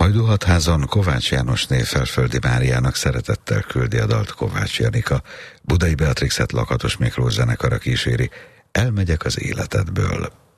Hajdúhatházon Kovács Jánosné Felföldi Máriának szeretettel küldi a dalt Kovács Janika, Budai Beatrixet Lakatos Miklós zenekara kíséri, Elmegyek az életedből.